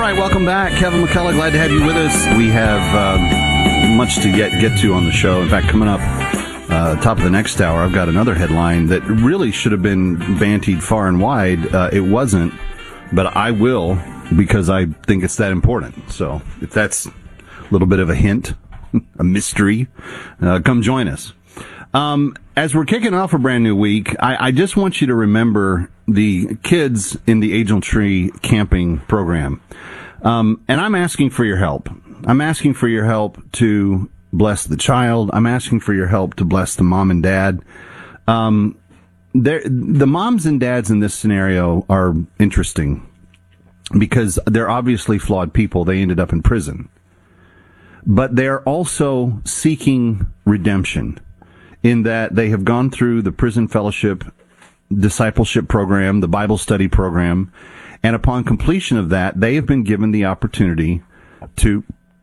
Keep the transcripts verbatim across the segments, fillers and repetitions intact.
right, welcome back. Kevin McCullough, glad to have you with us. We have uh, much to get, get to on the show. In fact, coming up uh, top of the next hour, I've got another headline that really should have been bantied far and wide. Uh, it wasn't, but I will because I think it's that important. So if that's a little bit of a hint, a mystery, uh, come join us. Um, as we're kicking off a brand new week, I, I just want you to remember the kids in the Angel Tree camping program. Um, and I'm asking for your help. I'm asking for your help to bless the child. I'm asking for your help to bless the mom and dad. Um, the moms and dads in this scenario are interesting because they're obviously flawed people. They ended up in prison. But they're also seeking redemption, in that they have gone through the prison fellowship discipleship program, the Bible study program, and upon completion of that, they have been given the opportunity to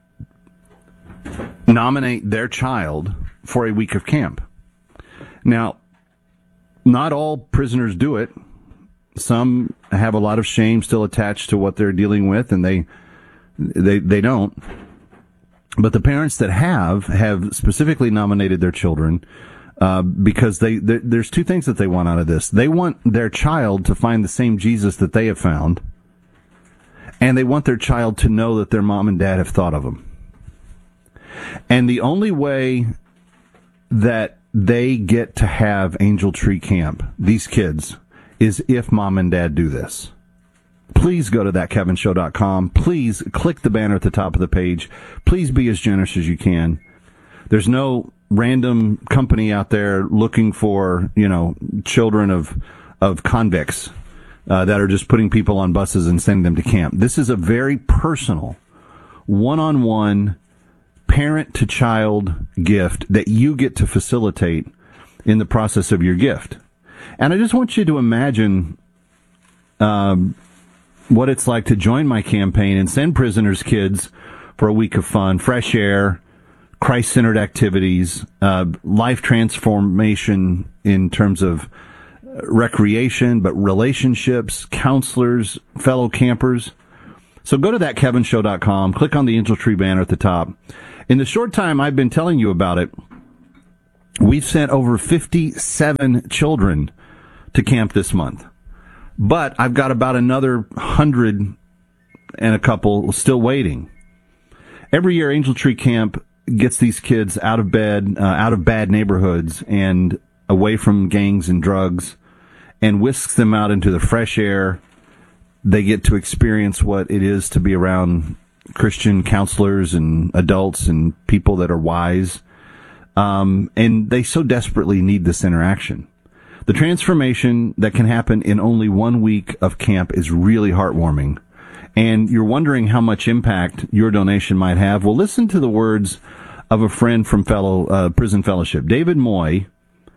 nominate their child for a week of camp. Now, not all prisoners do it. Some have a lot of shame still attached to what they're dealing with, and they they they don't. But the parents that have, have specifically nominated their children uh, because they there's two things that they want out of this. They want their child to find the same Jesus that they have found, and they want their child to know that their mom and dad have thought of them. And the only way that they get to have Angel Tree Camp, these kids, is if mom and dad do this. Please go to that kevin show dot com. Please click the banner at the top of the page. Please be as generous as you can. There's no random company out there looking for, you know, children of of convicts uh, that are just putting people on buses and sending them to camp. This is a very personal, one-on-one, parent-to-child gift that you get to facilitate in the process of your gift. And I just want you to imagine um, what it's like to join my campaign and send prisoners' kids for a week of fun, fresh air, Christ-centered activities, uh, life transformation in terms of recreation, but relationships, counselors, fellow campers. So go to that kevin show dot com, click on the Angel Tree banner at the top. In the short time I've been telling you about it, we've sent over fifty-seven children to camp this month. But I've got about another hundred and a couple still waiting. Every year, Angel Tree Camp gets these kids out of bed, uh, out of bad neighborhoods and away from gangs and drugs, and whisks them out into the fresh air. They get to experience what it is to be around Christian counselors and adults and people that are wise. Um, and they so desperately need this interaction. The transformation that can happen in only one week of camp is really heartwarming. And you're wondering how much impact your donation might have. Well, listen to the words of a friend from fellow uh, Prison Fellowship. David Moy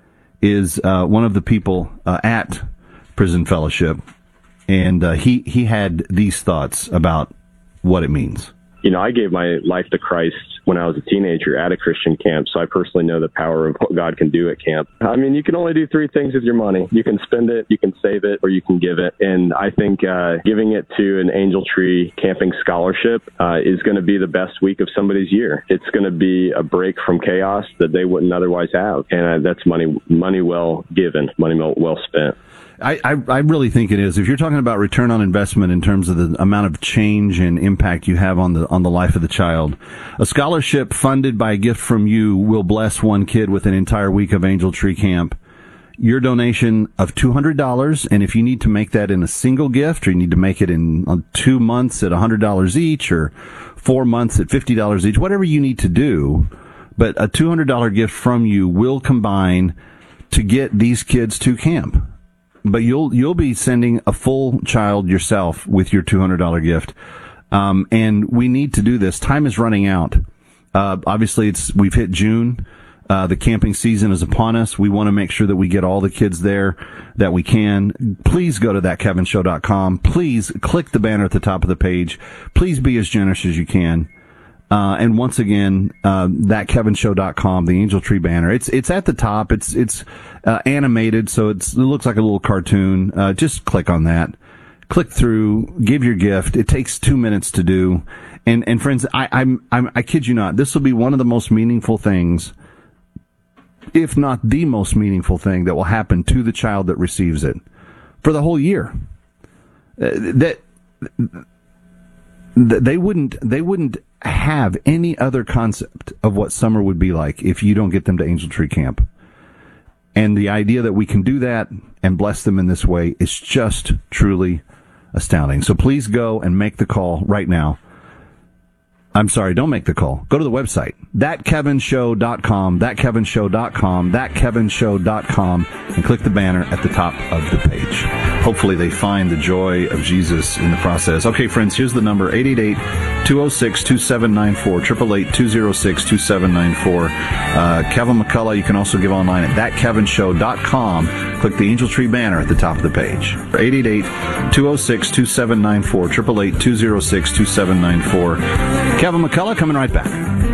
is uh, one of the people uh, at Prison Fellowship, and uh, he, he had these thoughts about what it means. You know, I gave my life to Christ when I was a teenager at a Christian camp, so I personally know the power of what God can do at camp. I mean, you can only do three things with your money. You can spend it, you can save it, or you can give it. And I think uh, giving it to an Angel Tree camping scholarship uh, is going to be the best week of somebody's year. It's going to be a break from chaos that they wouldn't otherwise have. And uh, that's money money well given, money well, well spent. I, I, I really think it is. If you're talking about return on investment in terms of the amount of change and impact you have on the on the life of the child, a scholarship funded by a gift from you will bless one kid with an entire week of Angel Tree Camp. Your donation of two hundred dollars, and if you need to make that in a single gift, or you need to make it in uh, two months at one hundred dollars each, or four months at fifty dollars each, whatever you need to do, but a two hundred dollars gift from you will combine to get these kids to camp. But you'll you'll be sending a full child yourself with your two hundred dollars gift, um, and we need to do this. Time is running out. Uh, obviously, it's we've hit June. Uh, the camping season is upon us. We want to make sure that we get all the kids there that we can. Please go to that kevin show dot com. Please click the banner at the top of the page. Please be as generous as you can. Uh, and once again, uh, that kevin show dot com, the Angel Tree banner. It's, it's at the top. It's, it's, uh, animated. So it's, it looks like a little cartoon. Uh, just click on that. click through, give your gift. It takes two minutes to do. And, and friends, I, I'm, I'm, I kid you not, this will be one of the most meaningful things, if not the most meaningful thing that will happen to the child that receives it for the whole year. Uh, that, they wouldn't, they wouldn't have any other concept of what summer would be like if you don't get them to Angel Tree Camp. And the idea that we can do that and bless them in this way is just truly astounding. So please go and make the call right now. I'm sorry, don't make the call. Go to the website, that kevin show dot com, that kevin show dot com, that kevin show dot com, and click the banner at the top of the page. Hopefully they find the joy of Jesus in the process. Okay, friends, here's the number, eight eight eight, two oh six, two seven nine four, eight eight eight, two oh six, two seven nine four. Uh, Kevin McCullough, you can also give online at that kevin show dot com. Click the Angel Tree banner at the top of the page. eight eight eight, two oh six, two seven nine four, eight eight eight, two oh six, two seven nine four. Kevin McCullough coming right back.